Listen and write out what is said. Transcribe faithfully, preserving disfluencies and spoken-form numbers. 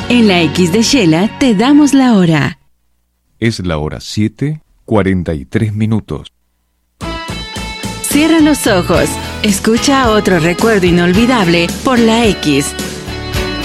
En la X de Shela te damos la hora. Es la hora siete, cuarenta y tres minutos. Cierra los ojos. Escucha otro recuerdo inolvidable por la X